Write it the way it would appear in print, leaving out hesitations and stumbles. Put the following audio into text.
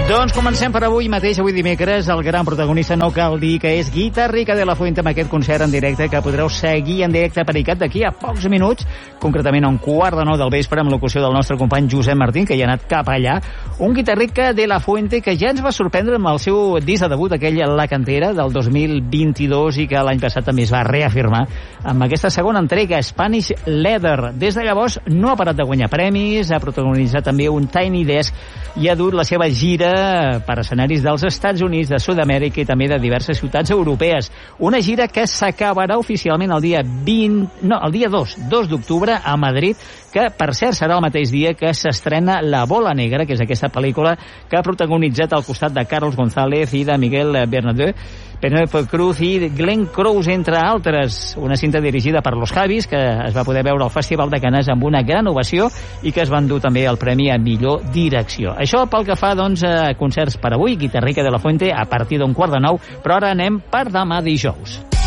Doncs comencem per avui mateix, avui dimecres. El gran protagonista no cal dir que és Guitarrica de la Fuente amb aquest concert en directe que podreu seguir en directe per ICAT d'aquí a pocs minuts, concretament a 8:45 del vespre, amb locució del nostre company Josep Martín, que hi ha anat cap allà. Un Guitarrica de la Fuente que ja ens va sorprendre amb el seu disc de debut, aquell La Cantera, del 2022, i que l'any passat també es va reafirmar amb aquesta segona entrega, Spanish Leather. Des de llavors no ha parat de guanyar premis, ha protagonitzat també un Tiny Desk i ha dut la seva gira per escenaris dels Estats Units, de Sud-amèrica i també de diverses ciutats europees. Una gira que s'acabarà oficialment el dia 2 d'octubre a Madrid, que per cert serà el mateix dia que s'estrena La Bola Negra, que és aquesta pel·lícula que ha protagonitzat al costat de Carlos González i de Miguel Bernabéu, Penélope Cruz i Glenn Close, entre altres. Una cinta dirigida per Los Javis, que es va poder veure al Festival de Canes amb una gran ovació i que es va endur també el premi a millor direcció. Això pel que fa, doncs, a concerts per avui. Guitarrica de la Fuente a partir d'8:15, però ara anem per demà dijous.